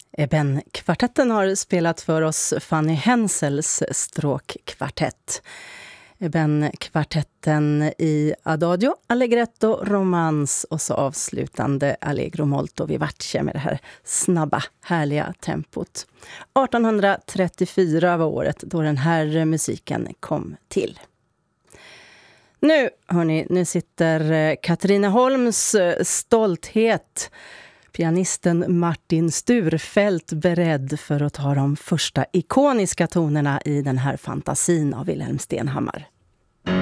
Eben-kvartetten har spelat för oss Fanny Hensels stråkkvartett. Eben-kvartetten i Adagio, Allegretto, Romans och så avslutande Allegro molto vivace med det här snabba, härliga tempot. 1834 var året då den här musiken kom till. Nu sitter Katrineholms stolthet, pianisten Martin Sturfeldt, beredd för att ta de första ikoniska tonerna i den här fantasin av Wilhelm Stenhammar.